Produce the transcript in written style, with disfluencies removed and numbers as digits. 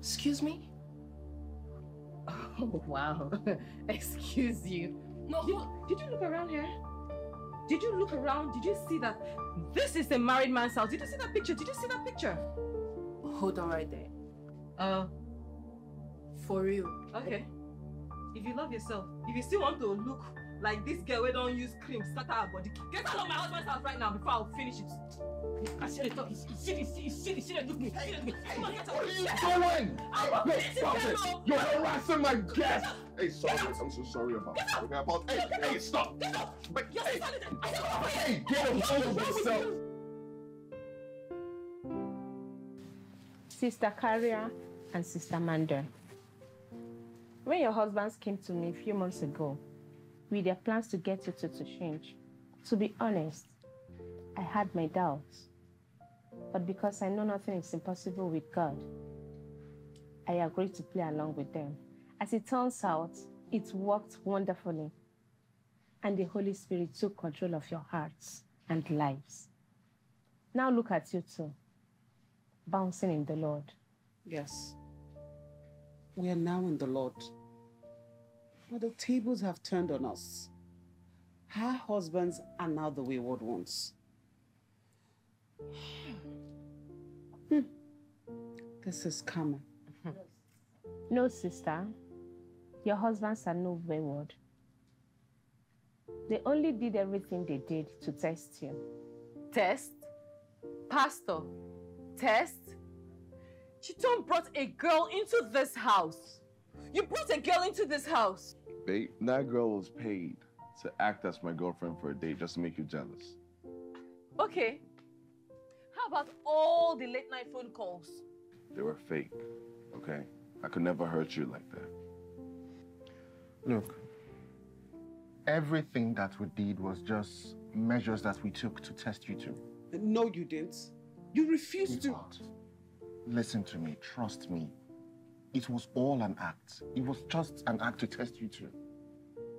Excuse me? Oh, wow. Excuse you. No, did you look around here? Did you look around? Did you see that this is a married man's house? Did you see that picture? Did you see that picture? Hold on right there. For real. Okay. If you love yourself, if you still want to look like this girl, we don't use cream, scatter her body, get out of my husband's house right now before I'll finish it. I should have talked. You should have looked me. What are you doing? No, stop it! You're harassing my guest! Hey, sorry, I'm so sorry about that. Okay, hey, stop! But, hey, get a hold of yourself! Sister Carrier and Sister Manda. When your husbands came to me a few months ago with their plans to get you to change, to be honest, I had my doubts. But because I know nothing is impossible with God, I agreed to play along with them. As it turns out, it worked wonderfully. And the Holy Spirit took control of your hearts and lives. Now look at you two, bouncing in the Lord. Yes. We are now in the Lord. But the tables have turned on us. Our husbands are now the wayward ones. This is karma. No, sister. Your husbands are no wayward. They only did everything they did to test you. Test? Pastor? Test? Chiton brought a girl into this house. You brought a girl into this house. Babe, that girl was paid to act as my girlfriend for a day just to make you jealous. Okay. How about all the late night phone calls? They were fake, okay? I could never hurt you like that. Look, everything that we did was just measures that we took to test you two. No, you didn't. You refused to. Listen to me, trust me. It was all an act. It was just an act to test you two.